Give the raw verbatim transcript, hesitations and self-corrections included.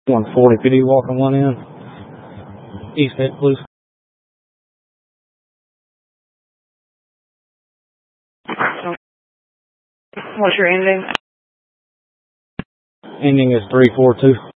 one forty P D walking one in. East head, please. What's your ending? Ending is three four two.